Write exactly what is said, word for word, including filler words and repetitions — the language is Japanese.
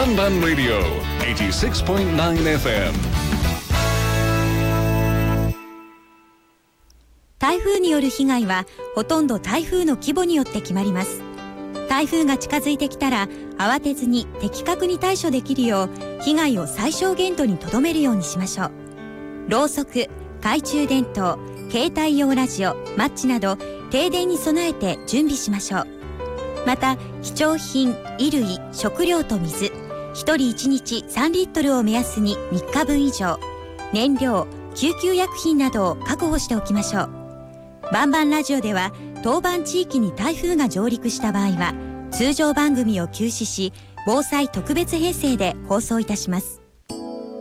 バンバンラディオ はちじゅうろくてんきゅうエフエム。 台風による被害はほとんど台風の規模によって決まります。台風が近づいてきたら慌てずに的確に対処できるよう被害を最小限度にとどめるようにしましょう。ろうそく、懐中電灯、携帯用ラジオ、マッチなど停電に備えて準備しましょう。また貴重品、衣類、食料と水、ひとりいちにちさんリットルを目安にみっかぶん以上、燃料、救急薬品などを確保しておきましょう。バンバンラジオでは当番地域に台風が上陸した場合は通常番組を休止し、防災特別編成で放送いたします。